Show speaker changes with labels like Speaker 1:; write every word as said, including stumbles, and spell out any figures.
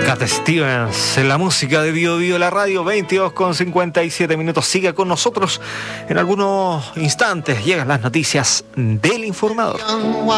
Speaker 1: Cat Stevens, en la música de Bio Bio, la radio, veintidós con cincuenta y siete minutos. Siga con nosotros. En algunos instantes llegan las noticias del Informador.